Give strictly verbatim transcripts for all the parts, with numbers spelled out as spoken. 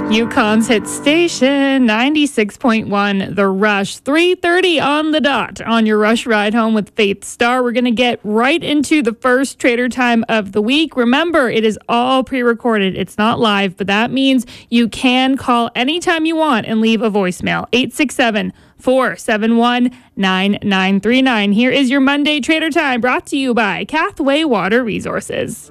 Yukon's hit station, ninety-six point one, The Rush. three thirty on the dot on your Rush Ride Home with Faith Star. We're going to get right into the first Trader Time of the week. Remember, it is all pre-recorded. It's not live, but that means you can call anytime you want and leave a voicemail. eight six seven, four seven one, nine nine three nine. Here is your Monday Trader Time, brought to you by Cathway Water Resources.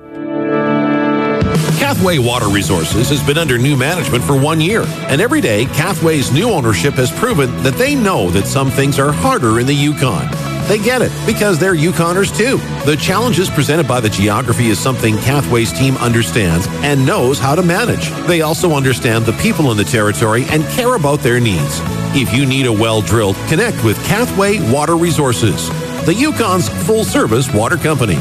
Cathway Water Resources has been under new management for one year, and every day, Cathway's new ownership has proven that they know that some things are harder in the Yukon. They get it, because they're Yukoners too. The challenges presented by the geography is something Cathway's team understands and knows how to manage. They also understand the people in the territory and care about their needs. If you need a well drilled, connect with Cathway Water Resources, the Yukon's full-service water company.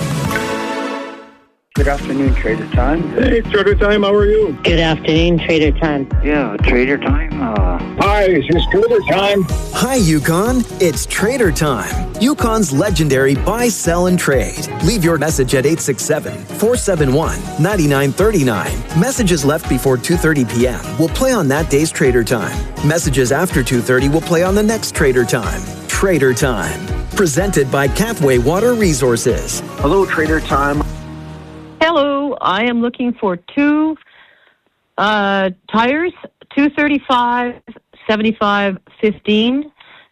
Good afternoon, Trader Time. Hey, Trader Time, how are you? Good afternoon, Trader Time. Yeah, Trader Time. Uh... Hi, it's Trader Time. Hi, Yukon. It's Trader Time. Yukon's legendary buy, sell, and trade. Leave your message at eight six seven, four seven one, nine nine three nine. Messages left before two thirty p.m. will play on that day's Trader Time. Messages after two thirty will play on the next Trader Time. Trader Time. Presented by Cathway Water Resources. Hello, Trader Time. Hello, I am looking for two uh, tires, two thirty-five, seventy-five, fifteen.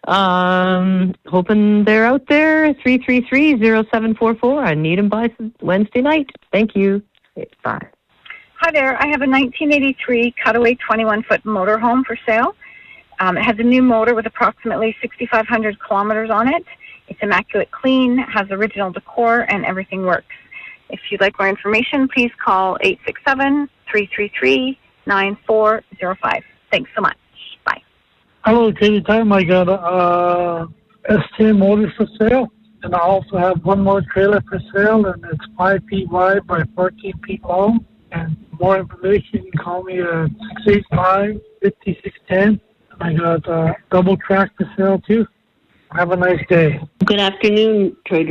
Um, hoping they're out there, three three three, zero seven four four. I need them by Wednesday night. Thank you. Bye. Hi there. I have a nineteen eighty-three Cutaway twenty-one foot motorhome for sale. Um, it has a new motor with approximately sixty-five hundred kilometers on it. It's immaculate clean, has original decor, and everything works. If you'd like more information, please call eight six seven, three three three, nine four zero five. Thanks so much. Bye. Hello, Trader Time. I got a uh, S ten motor for sale, and I also have one more trailer for sale, and it's five feet wide by fourteen feet long. And more information, you can call me at six eight five, five six one zero. I got a double track for sale, too. Have a nice day. Good afternoon, Trader